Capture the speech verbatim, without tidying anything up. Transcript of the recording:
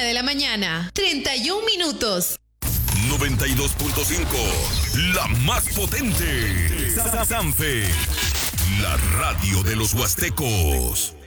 Una de la mañana, treinta y un minutos. noventa y dos punto cinco, la más potente. Sanfe, la radio de los huastecos.